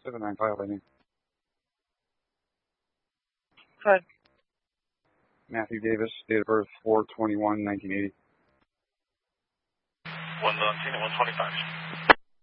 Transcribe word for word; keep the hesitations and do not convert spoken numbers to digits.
seven nine five, I think. Good. Matthew Davis, date of birth four twenty-one nineteen eighty. one nineteen and one twenty-five.